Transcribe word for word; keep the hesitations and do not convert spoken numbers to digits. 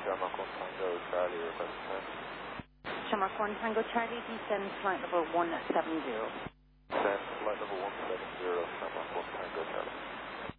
Shamrock one Tango Charlie, request ten. Shamrock one Tango Charlie, descend flight level one seven zero. Send.